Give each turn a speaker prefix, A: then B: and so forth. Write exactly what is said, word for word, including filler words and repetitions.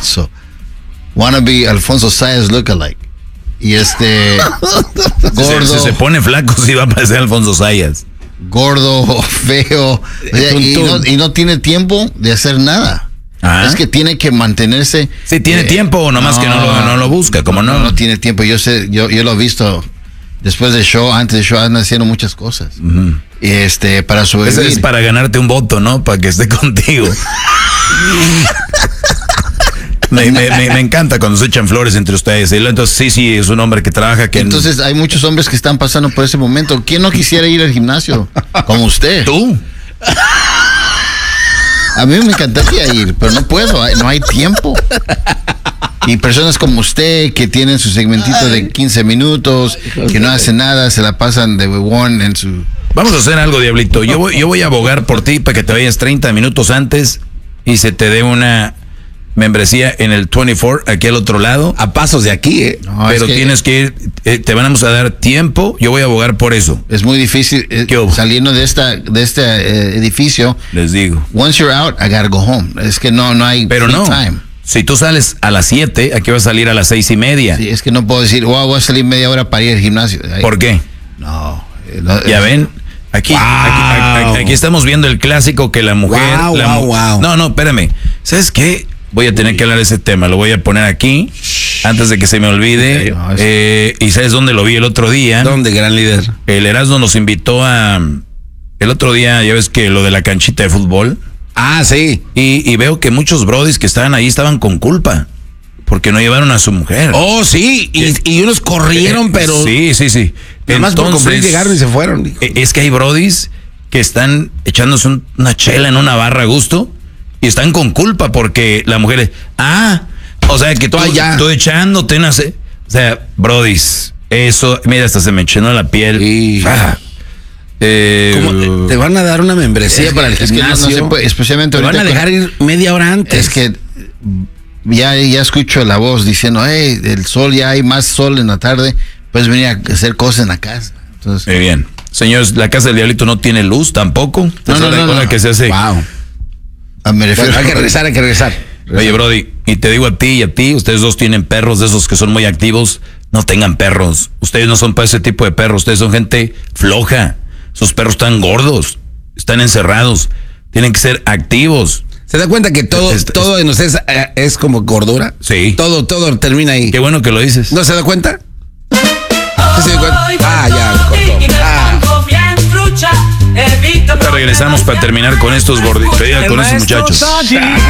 A: So, wanna be Alfonso Sayas lookalike. Y este gordo.
B: Si se, se pone flaco, sí va a parecer Alfonso Sayas.
A: Gordo, feo. O sea, y, no, y no tiene tiempo de hacer nada. Ah. Es que tiene que mantenerse.
B: Sí, tiene eh, tiempo, nomás no, que no lo, no lo busca, como no.
A: No, no tiene tiempo. Yo sé, yo, yo lo he visto después del show, antes del show, andan haciendo muchas cosas. Uh-huh. Este, para sobrevivir.
B: Ese es para ganarte un voto, ¿no? Para que esté contigo. me, me, me, me encanta cuando se echan flores entre ustedes. Entonces, sí, sí, es un hombre que trabaja. Que
A: Entonces, hay muchos hombres que están pasando por ese momento. ¿Quién no quisiera ir al gimnasio? Como usted.
B: ¿Tú?
A: A mí me encantaría ir, pero no puedo, no hay tiempo. Y personas como usted que tienen su segmentito de quince minutos, que no hacen nada, se la pasan de huevón en su...
B: Vamos a hacer algo, Diablito. Yo voy, yo voy a abogar por ti para que te vayas treinta minutos antes y se te dé una membresía en el veinticuatro, aquí al otro lado.
C: A pasos de aquí, ¿eh?
B: No, pero es que tienes que ir, eh, te vamos a dar tiempo, yo voy a abogar por eso.
A: Es muy difícil eh, saliendo de esta de este eh, edificio.
B: Les digo.
A: Once you're out, I gotta go home. Es que no, no hay
B: pero
A: free
B: no.
A: time.
B: Si tú sales a las siete, aquí vas a salir a las seis y media.
A: Sí, es que no puedo decir, wow, voy a salir media hora para ir al gimnasio. Ahí.
B: ¿Por qué?
A: No. Eh, no
B: ya
A: eh,
B: ven, aquí, wow. aquí, aquí, aquí estamos viendo el clásico que la mujer...
C: Wow,
B: la
C: wow,
B: mu-
C: wow.
B: No, no, espérame. ¿Sabes qué? Voy a tener Uy. que hablar de ese tema, lo voy a poner aquí antes de que se me olvide. No, es... eh, ¿Y sabes dónde lo vi el otro día?
C: ¿Dónde, gran líder?
B: El Erasmo nos invitó a... El otro día, ya ves que lo de la canchita de fútbol.
C: Ah, sí.
B: Y, y veo que muchos brodis que estaban ahí estaban con culpa. Porque no llevaron a su mujer.
C: Oh, sí, y, y unos corrieron, pero...
B: Sí, sí, sí.
C: Además por cumplir llegaron y se fueron. Hijo.
B: Es que hay brodis que están echándose un, una chela en una barra a gusto y están con culpa porque la mujer es... Ah, o sea, que tú, tú echándote una... O sea, brodis, eso... Mira, hasta se me echenó la piel.
C: Sí.
B: Ah. Eh,
C: ¿Cómo te van a dar una membresía
A: es
C: para
A: que,
C: el gimnasio?
A: Es que no, no se puede, especialmente
C: te
A: ahorita...
C: van a dejar ir media hora antes.
A: Es que... Ya, ya escucho la voz diciendo, hey, el sol, ya hay más sol en la tarde, puedes venir a hacer cosas en la casa. Entonces,
B: muy bien. Señores, la casa del Diablito no tiene luz tampoco.
A: No, no, no, no.
B: Que se hace.
C: Wow.
A: Ah, me refiero
C: bueno, hay que regresar, hay que regresar.
B: Oye, Brody, y te digo a ti y a ti, ustedes dos tienen perros de esos que son muy activos, no tengan perros. Ustedes no son para ese tipo de perros, ustedes son gente floja. Sus perros están gordos, están encerrados, tienen que ser activos.
C: ¿Se da cuenta que todo, es, todo en ustedes es, es como gordura?
B: Sí.
C: Todo, todo termina ahí.
B: Qué bueno que lo dices.
C: ¿No se da cuenta? ¿Se da cuenta? Ah, ya, cortó. Ah.
B: Regresamos para terminar con estos gorditos, con estos muchachos.